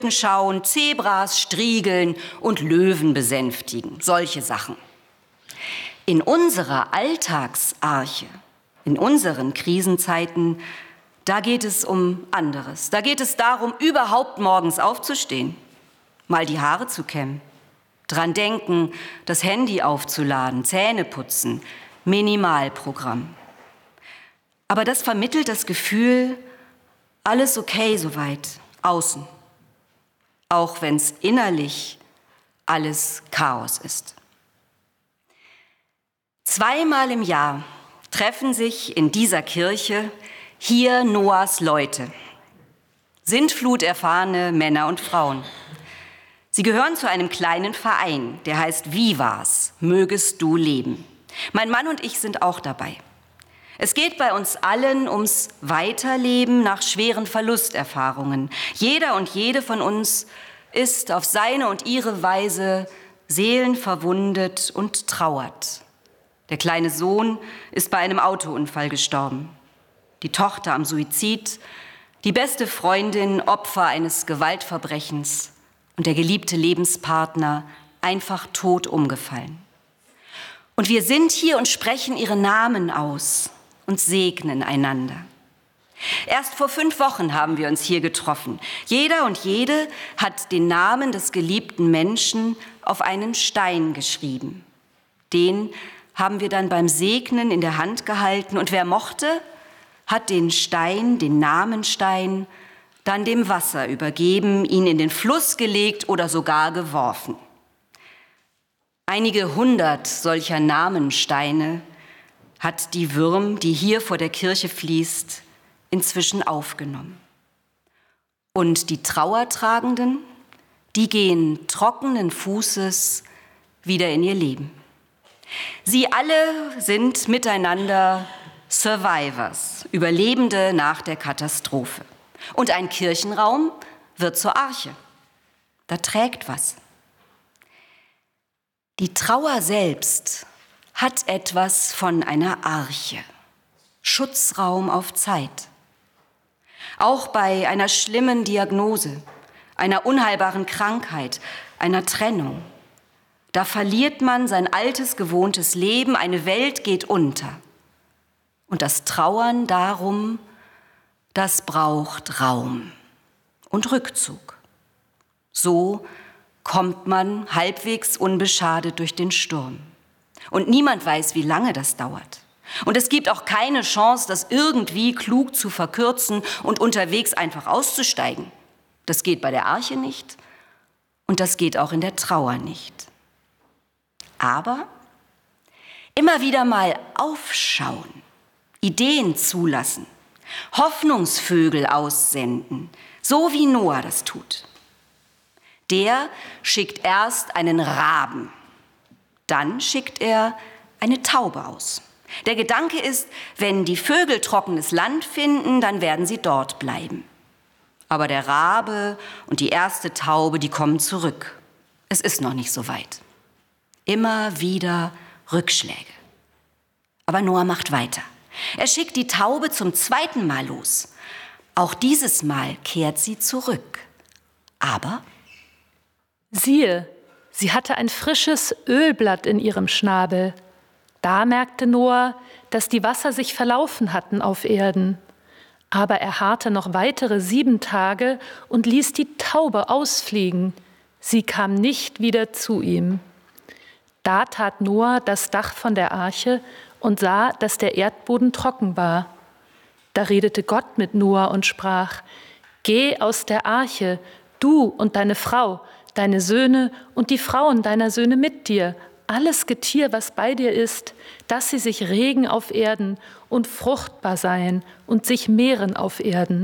schauen, Zebras striegeln und Löwen besänftigen. Solche Sachen. In unserer Alltagsarche, in unseren Krisenzeiten, da geht es um anderes. Da geht es darum, überhaupt morgens aufzustehen, mal die Haare zu kämmen, dran denken, das Handy aufzuladen, Zähne putzen, Minimalprogramm. Aber das vermittelt das Gefühl, alles okay soweit, außen. Auch wenn es innerlich alles Chaos ist. 2-mal im Jahr treffen sich in dieser Kirche hier Noahs Leute, sintfluterfahrene Männer und Frauen. Sie gehören zu einem kleinen Verein, der heißt Vivas, mögest du leben. Mein Mann und ich sind auch dabei. Es geht bei uns allen ums Weiterleben nach schweren Verlusterfahrungen. Jeder und jede von uns ist auf seine und ihre Weise seelenverwundet und trauert. Der kleine Sohn ist bei einem Autounfall gestorben. Die Tochter am Suizid, die beste Freundin Opfer eines Gewaltverbrechens und der geliebte Lebenspartner einfach tot umgefallen. Und wir sind hier und sprechen ihre Namen aus und segnen einander. Erst vor 5 Wochen haben wir uns hier getroffen. Jeder und jede hat den Namen des geliebten Menschen auf einen Stein geschrieben. Den haben wir dann beim Segnen in der Hand gehalten und wer mochte, hat den Stein, den Namenstein, dann dem Wasser übergeben, ihn in den Fluss gelegt oder sogar geworfen. Einige 100 solcher Namensteine hat die Würm, die hier vor der Kirche fließt, inzwischen aufgenommen. Und die Trauertragenden, die gehen trockenen Fußes wieder in ihr Leben. Sie alle sind miteinander Survivors, Überlebende nach der Katastrophe. Und ein Kirchenraum wird zur Arche. Da trägt was. Die Trauer selbst hat etwas von einer Arche, Schutzraum auf Zeit. Auch bei einer schlimmen Diagnose, einer unheilbaren Krankheit, einer Trennung. Da verliert man sein altes, gewohntes Leben, eine Welt geht unter. Und das Trauern darum, das braucht Raum und Rückzug. So kommt man halbwegs unbeschadet durch den Sturm. Und niemand weiß, wie lange das dauert. Und es gibt auch keine Chance, das irgendwie klug zu verkürzen und unterwegs einfach auszusteigen. Das geht bei der Arche nicht und das geht auch in der Trauer nicht. Aber immer wieder mal aufschauen, Ideen zulassen, Hoffnungsvögel aussenden, so wie Noah das tut. Der schickt erst einen Raben, dann schickt er eine Taube aus. Der Gedanke ist, wenn die Vögel trockenes Land finden, dann werden sie dort bleiben. Aber der Rabe und die erste Taube, die kommen zurück. Es ist noch nicht so weit. Immer wieder Rückschläge. Aber Noah macht weiter. Er schickt die Taube zum 2. Mal los. Auch dieses Mal kehrt sie zurück. Aber siehe, sie hatte ein frisches Ölblatt in ihrem Schnabel. Da merkte Noah, dass die Wasser sich verlaufen hatten auf Erden. Aber er harrte noch weitere 7 Tage und ließ die Taube ausfliegen. Sie kam nicht wieder zu ihm. Da tat Noah das Dach von der Arche und sah, dass der Erdboden trocken war. Da redete Gott mit Noah und sprach: Geh aus der Arche, du und deine Frau, deine Söhne und die Frauen deiner Söhne mit dir, alles Getier, was bei dir ist, dass sie sich regen auf Erden und fruchtbar seien und sich mehren auf Erden.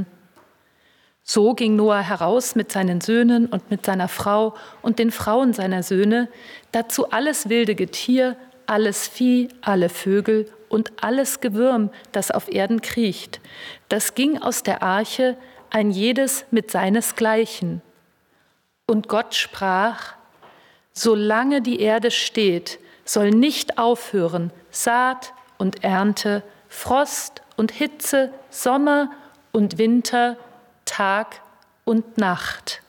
So ging Noah heraus mit seinen Söhnen und mit seiner Frau und den Frauen seiner Söhne, dazu alles wilde Getier, alles Vieh, alle Vögel und alles Gewürm, das auf Erden kriecht. Das ging aus der Arche, ein jedes mit seinesgleichen. Und Gott sprach: Solange die Erde steht, soll nicht aufhören Saat und Ernte, Frost und Hitze, Sommer und Winter, Tag und Nacht.